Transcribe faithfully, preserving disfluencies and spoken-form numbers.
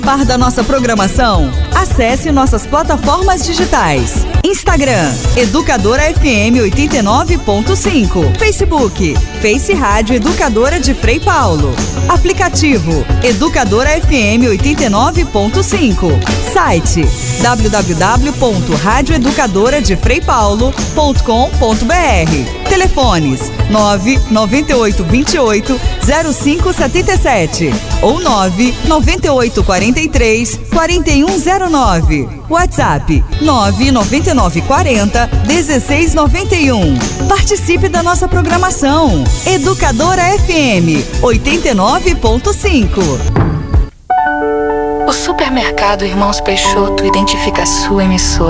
Par da nossa programação, acesse nossas plataformas digitais. Instagram, Educadora F M oitenta e nove ponto cinco. Facebook, Face Rádio Educadora de Frei Paulo. Aplicativo, Educadora F M oitenta e nove ponto cinco. Site, w w w ponto rádio educadora de frei paulo ponto com ponto b r. Telefones nove nove oito dois oito zero cinco sete sete ou nove nove oito quatro três quatro um zero nove. WhatsApp nove nove nove quatro zero um seis nove um. Participe da nossa programação. Educadora F M oitenta e nove ponto cinco. O supermercado Irmãos Peixoto identifica a sua emissora